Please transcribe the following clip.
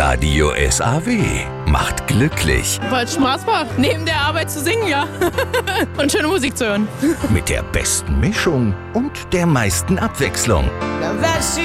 Radio SAW macht glücklich. Weil es Spaß macht, neben der Arbeit zu singen, ja. Und schöne Musik zu hören. Mit der besten Mischung und der meisten Abwechslung.